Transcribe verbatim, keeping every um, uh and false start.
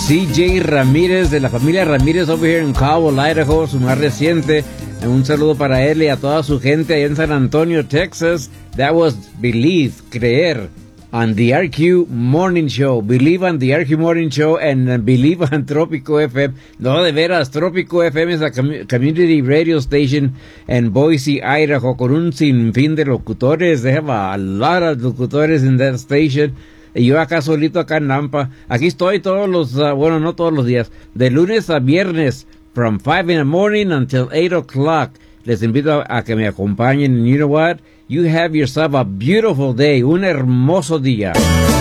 C J Ramírez de la familia Ramírez over here in Cowell, Idaho, su más reciente. Un saludo para él y a toda su gente allá en San Antonio, Texas. That was Believe, Creer, on the R Q Morning Show. Believe on the R Q Morning Show and uh, Believe on Trópico F M. No, de veras, Trópico F M es la com- Community Radio Station en Boise, Idaho, con un sinfín de locutores. They have a lot of locutores in that station. Y yo acá solito, acá en Nampa. Aquí estoy todos los, uh, bueno, no todos los días, de lunes a viernes, from five in the morning until eight o'clock. Les invito a, a que me acompañen. And you know what? You have yourself a beautiful day, un hermoso día.